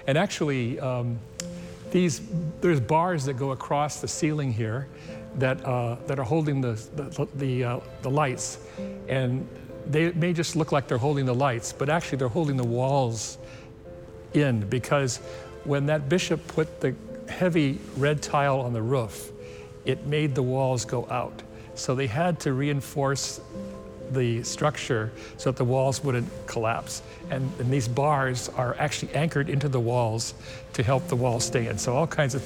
And actually, there's bars that go across the ceiling here that are holding the lights, and they may just look like they're holding the lights, but actually they're holding the walls in, because when that bishop put the heavy red tile on the roof, it made the walls go out. So they had to reinforce the structure so that the walls wouldn't collapse. And these bars are actually anchored into the walls to help the walls stay in. So all kinds of